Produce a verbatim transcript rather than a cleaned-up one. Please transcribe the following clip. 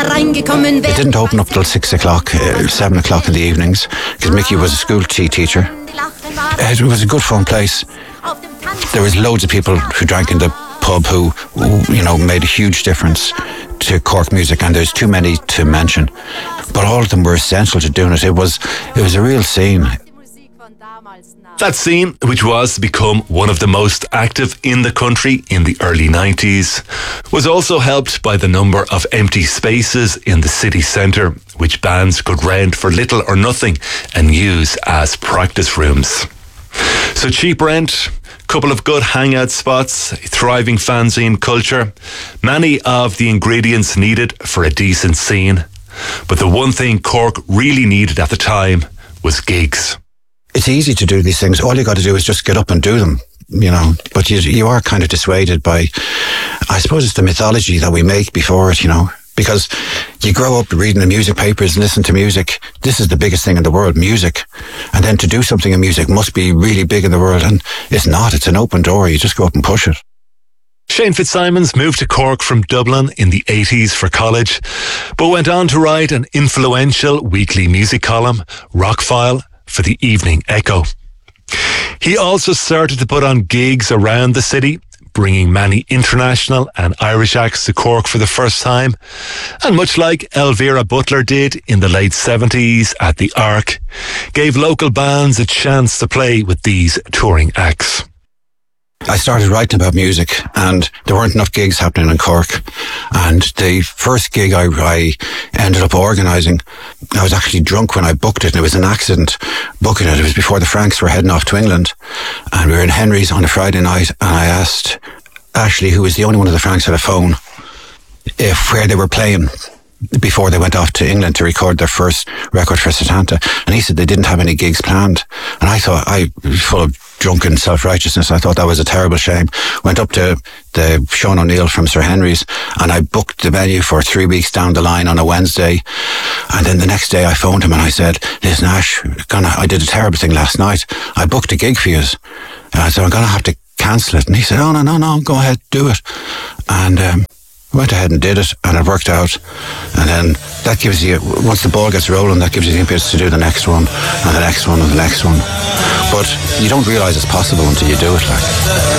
It didn't open up till six o'clock, uh, seven o'clock in the evenings, because Mickey was a school tea teacher. It was a good fun place. There was loads of people who drank in the pub who, who, you know, made a huge difference to Cork music, and there's too many to mention. But all of them were essential to doing it. It was, it was a real scene. That scene, which was to become one of the most active in the country in the early nineties, was also helped by the number of empty spaces in the city centre, which bands could rent for little or nothing and use as practice rooms. So cheap rent, couple of good hangout spots, thriving fanzine culture, many of the ingredients needed for a decent scene. But the one thing Cork really needed at the time was gigs. It's easy to do these things. All you got to do is just get up and do them, you know. But you you are kind of dissuaded by, I suppose it's the mythology that we make before it, you know. Because you grow up reading the music papers and listen to music. This is the biggest thing in the world, music. And then to do something in music must be really big in the world. And it's not. It's an open door. You just go up and push it. Shane Fitzsimons moved to Cork from Dublin in the eighties for college, but went on to write an influential weekly music column, Rockfile, for the Evening Echo. He also started to put on gigs around the city, bringing many international and Irish acts to Cork for the first time. And much like Elvira Butler did in the late seventies at the Ark, gave local bands a chance to play with these touring acts. I started writing about music, and there weren't enough gigs happening in Cork. And the first gig I, I ended up organising, I was actually drunk when I booked it, and it was an accident booking it. It was before the Franks were heading off to England, and we were in Henry's on a Friday night, and I asked Ashley, who was the only one of the Franks had a phone, if where they were playing before they went off to England to record their first record for Satanta. And he said they didn't have any gigs planned. And I thought, I was full of drunken self-righteousness. I thought that was a terrible shame. Went up to the Sean O'Neill from Sir Henry's, and I booked the venue for three weeks down the line on a Wednesday. And then the next day I phoned him and I said, listen, Ash, gonna, I did a terrible thing last night. I booked a gig for you. And I said, I'm going to have to cancel it. And he said, oh, no, no, no, go ahead, do it. And um, went ahead and did it, and it worked out. And then that gives you, once the ball gets rolling, that gives you the impetus to do the next one, and the next one, and the next one. But you don't realise it's possible until you do it, like.